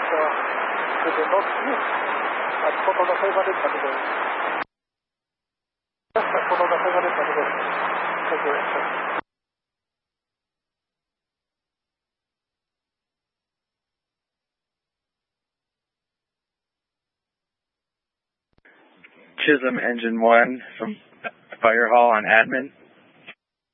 to the northeast at フォトがフェイバリットカテゴリー。フォトがフェイバリットカテゴリー。Thank you. Chisholm Engine 1 from Fire Hall on admin.